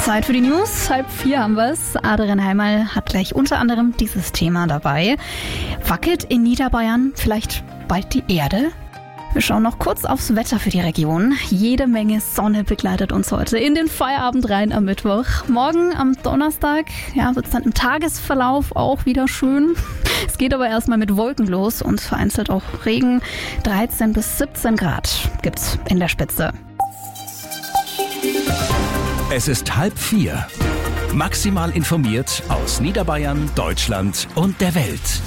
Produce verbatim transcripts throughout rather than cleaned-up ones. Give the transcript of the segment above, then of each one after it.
Zeit für die News. Halb vier haben wir es. Adrian Heimal hat gleich unter anderem dieses Thema dabei. Wackelt in Niederbayern vielleicht bald die Erde? Wir schauen noch kurz aufs Wetter für die Region. Jede Menge Sonne begleitet uns heute in den Feierabend rein am Mittwoch. Morgen am Donnerstag ja, wird es dann im Tagesverlauf auch wieder schön. Es geht aber erstmal mit Wolken los und vereinzelt auch Regen. dreizehn bis siebzehn Grad gibt's in der Spitze. Es ist halb vier. Maximal informiert aus Niederbayern, Deutschland und der Welt.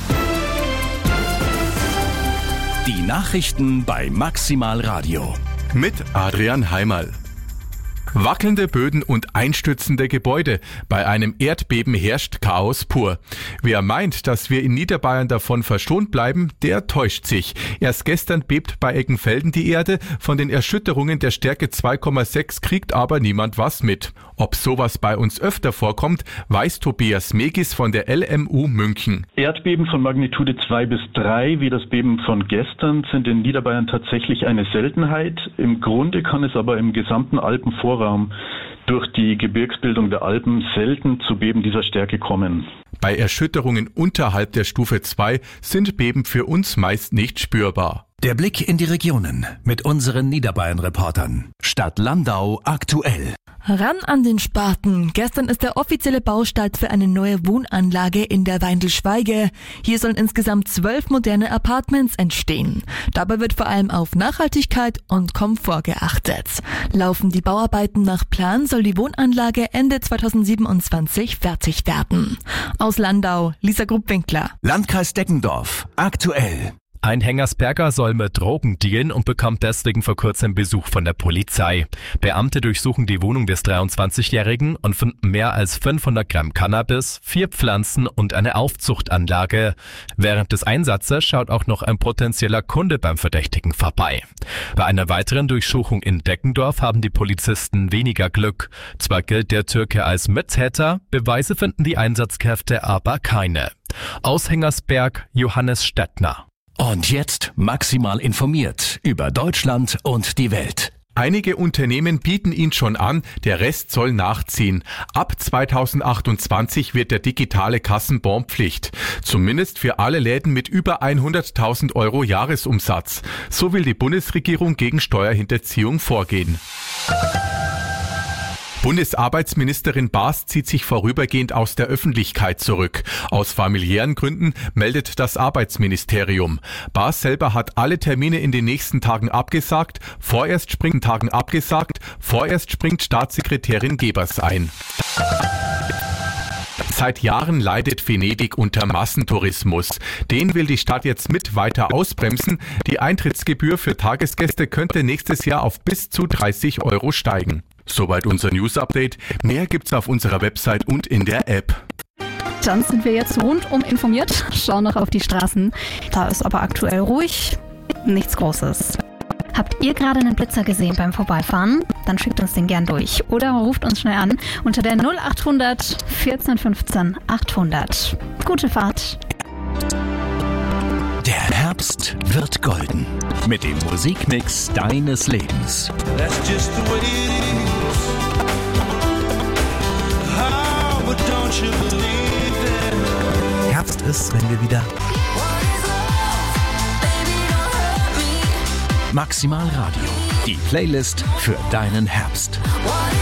Die Nachrichten bei Maximal Radio. Mit Adrian Heimal. Wackelnde Böden und einstürzende Gebäude. Bei einem Erdbeben herrscht Chaos pur. Wer meint, dass wir in Niederbayern davon verschont bleiben, der täuscht sich. Erst gestern bebt bei Eggenfelden die Erde. Von den Erschütterungen der Stärke zwei Komma sechs kriegt aber niemand was mit. Ob sowas bei uns öfter vorkommt, weiß Tobias Megis von der L M U München. Erdbeben von Magnitude zwei bis drei, wie das Beben von gestern, sind in Niederbayern tatsächlich eine Seltenheit. Im Grunde kann es aber im gesamten Alpenvorraum durch die Gebirgsbildung der Alpen selten zu Beben dieser Stärke kommen. Bei Erschütterungen unterhalb der Stufe zwei sind Beben für uns meist nicht spürbar. Der Blick in die Regionen mit unseren Niederbayern-Reportern. Stadt Landau aktuell. Ran an den Spaten. Gestern ist der offizielle Baustart für eine neue Wohnanlage in der Weindl-Schweige. Hier sollen insgesamt zwölf moderne Apartments entstehen. Dabei wird vor allem auf Nachhaltigkeit und Komfort geachtet. Laufen die Bauarbeiten nach Plan, soll die Wohnanlage Ende zweitausendsiebenundzwanzig fertig werden. Aus Landau, Lisa Gruppwinkler. Landkreis Deggendorf aktuell. Ein Hengersberger soll mit Drogen dealen und bekommt deswegen vor kurzem Besuch von der Polizei. Beamte durchsuchen die Wohnung des dreiundzwanzigjährigen und finden mehr als fünfhundert Gramm Cannabis, vier Pflanzen und eine Aufzuchtanlage. Während des Einsatzes schaut auch noch ein potenzieller Kunde beim Verdächtigen vorbei. Bei einer weiteren Durchsuchung in Deggendorf haben die Polizisten weniger Glück. Zwar gilt der Türke als Mittäter, Beweise finden die Einsatzkräfte aber keine. Aus Hengersberg, Johannes Stettner. Und jetzt maximal informiert über Deutschland und die Welt. Einige Unternehmen bieten ihn schon an, der Rest soll nachziehen. Ab zweitausendachtundzwanzig wird der digitale Kassenbon Pflicht. Zumindest für alle Läden mit über hunderttausend Euro Jahresumsatz. So will die Bundesregierung gegen Steuerhinterziehung vorgehen. Bundesarbeitsministerin Baas zieht sich vorübergehend aus der Öffentlichkeit zurück. Aus familiären Gründen meldet das Arbeitsministerium. Baas selber hat alle Termine in den nächsten Tagen abgesagt. Vorerst springt Tagen abgesagt. Vorerst springt Staatssekretärin Gebers ein. Seit Jahren leidet Venedig unter Massentourismus. Den will die Stadt jetzt mit weiter ausbremsen. Die Eintrittsgebühr für Tagesgäste könnte nächstes Jahr auf bis zu dreißig Euro steigen. Soweit unser News-Update. Mehr gibt's auf unserer Website und in der App. Dann sind wir jetzt rundum informiert. Schauen noch auf die Straßen. Da ist aber aktuell ruhig. Nichts Großes. Habt ihr gerade einen Blitzer gesehen beim Vorbeifahren? Dann schickt uns den gern durch. Oder ruft uns schnell an unter der null achthundert vierzehn fünfzehn achthundert. Gute Fahrt. Der Herbst wird golden. Mit dem Musikmix deines Lebens. That's just the way it is. Oh, but don't you believe that? Herbst ist, wenn wir wieder Maximal Radio. Die Playlist für deinen Herbst.